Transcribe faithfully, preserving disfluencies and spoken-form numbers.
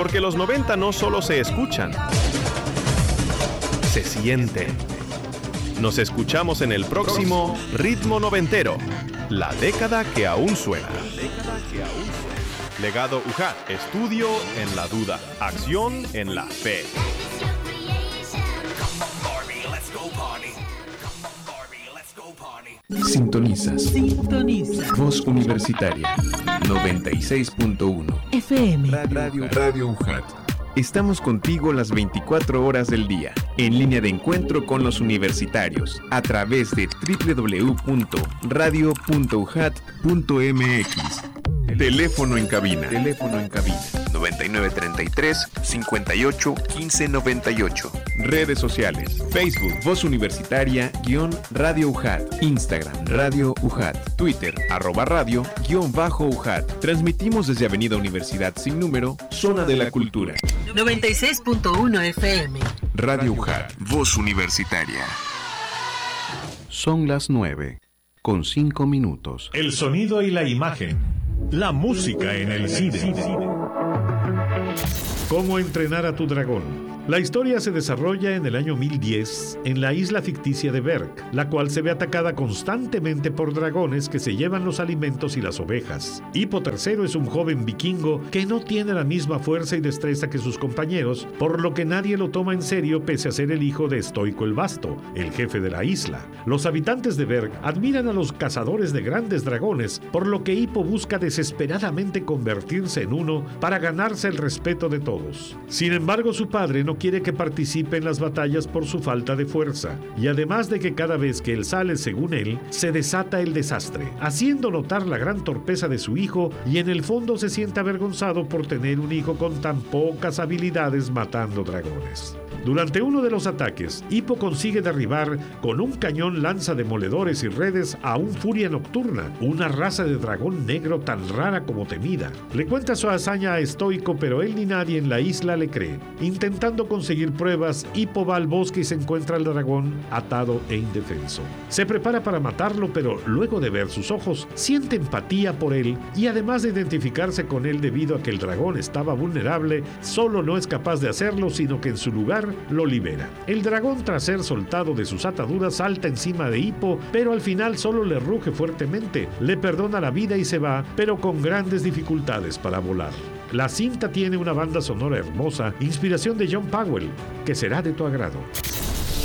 Porque los noventa no solo se escuchan, se sienten. Nos escuchamos en el próximo Ritmo Noventero, la década que aún suena. Legado U J A T, estudio en la duda, acción en la fe. Sintonizas. Sintoniza. Voz Universitaria noventa y seis punto uno F M. Radio, Radio U J A T. Estamos contigo las veinticuatro horas del día, en línea de encuentro con los universitarios, a través de doble u doble u doble u punto radio punto u j a t punto m x. Teléfono en cabina. Teléfono en cabina. noventa y nueve treinta y tres, cincuenta y ocho, quince noventa y ocho. Redes sociales. Facebook, Voz Universitaria, guión Radio U J A T. Instagram, Radio U J A T. Twitter, arroba radio, guión bajo U J A T. Transmitimos desde Avenida Universidad Sin Número, Zona de la Cultura. noventa y seis punto uno F M. Radio U J A T. Voz Universitaria. Son las nueve, con cinco minutos. El sonido y la imagen. La música en el cine. ¿Cómo entrenar a tu dragón? La historia se desarrolla en el año mil diez en la isla ficticia de Berg, la cual se ve atacada constantemente por dragones que se llevan los alimentos y las ovejas. Hippo tercero es un joven vikingo que no tiene la misma fuerza y destreza que sus compañeros, por lo que nadie lo toma en serio pese a ser el hijo de Stoico el Vasto, el jefe de la isla. Los habitantes de Berg admiran a los cazadores de grandes dragones, por lo que Hippo busca desesperadamente convertirse en uno para ganarse el respeto de todos. Sin embargo, su padre no quiere que participe en las batallas por su falta de fuerza, y además de que cada vez que él sale, según él, se desata el desastre, haciendo notar la gran torpeza de su hijo, y en el fondo se siente avergonzado por tener un hijo con tan pocas habilidades matando dragones. Durante uno de los ataques, Hippo consigue derribar con un cañón lanza demoledores y redes a un furia nocturna, una raza de dragón negro tan rara como temida. Le cuenta su hazaña a Stoico, pero él ni nadie en la isla le cree. Intentando conseguir pruebas, Hippo va al bosque y se encuentra al dragón atado e indefenso. Se prepara para matarlo, pero luego de ver sus ojos, siente empatía por él y además de identificarse con él debido a que el dragón estaba vulnerable, solo no es capaz de hacerlo, sino que en su lugar lo libera. El dragón, tras ser soltado de sus ataduras, salta encima de Hippo, pero al final solo le ruge fuertemente, le perdona la vida y se va, pero con grandes dificultades para volar. La cinta tiene una banda sonora hermosa, inspiración de John Powell, que será de tu agrado.